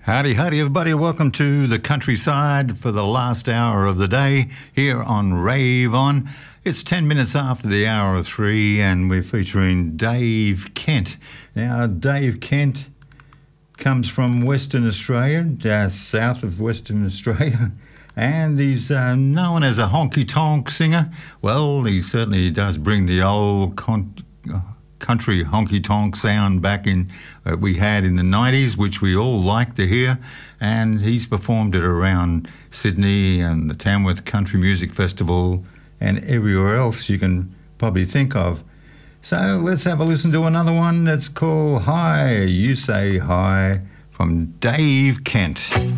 Howdy, howdy, everybody. Welcome to the countryside for the last hour of the day here on Rave On. It's 10 minutes after the hour of 3, and we're featuring Dave Kent. Now, Dave Kent comes from Western Australia, south of Western Australia, and he's known as a honky-tonk singer. Well, he certainly does bring the old country honky-tonk sound back in we had in the 90s, which we all like to hear, and he's performed it around Sydney and the Tamworth Country Music Festival and everywhere else you can probably think of. So let's have a listen to another one that's called Hi, You Say Hi from Dave Kent.